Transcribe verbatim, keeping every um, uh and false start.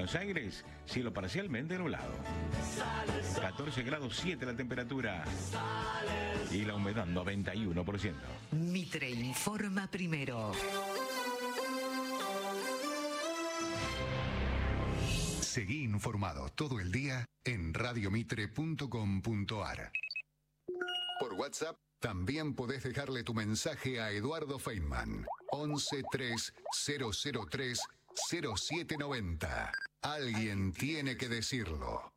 Buenos Aires, cielo parcialmente nublado. catorce grados siete la temperatura. Y la humedad noventa y uno por ciento. Mitre informa primero. Seguí informado todo el día en radiomitre punto com punto ar. Por WhatsApp también podés dejarle tu mensaje a Eduardo Feynman. once tres cero cero tres cero siete noventa. Alguien tiene que decirlo.